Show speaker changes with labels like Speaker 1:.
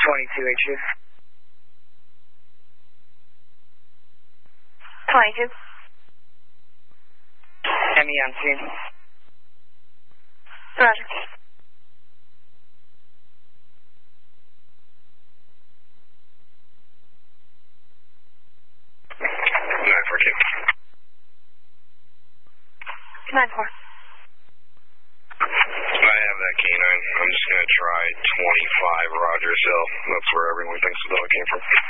Speaker 1: 22HU.
Speaker 2: 22.
Speaker 1: ME on scene.
Speaker 2: Roger. Nine four.
Speaker 3: I have that canine. I'm just going to try 25 Rogers Hill. That's where everyone thinks the dog came from.